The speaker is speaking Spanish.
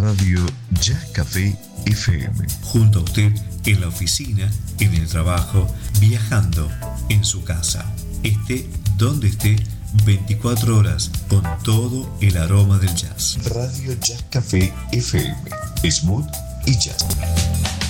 Radio Jazz Café FM. Junto a usted en la oficina, en el trabajo, viajando, en su casa. Esté donde esté, 24 horas con todo el aroma del jazz. Radio Jazz Café FM. Smooth y jazz.